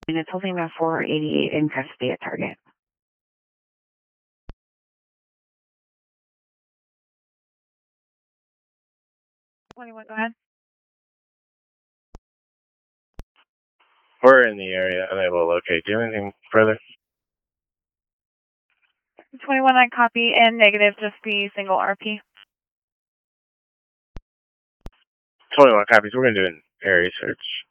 And it's holding about 488 in custody at Target. 21, go ahead. We're in the area, unable to locate. Do you have anything further? 21, I copy, and negative, just the single RP. 21 copies. We're going to do an area search.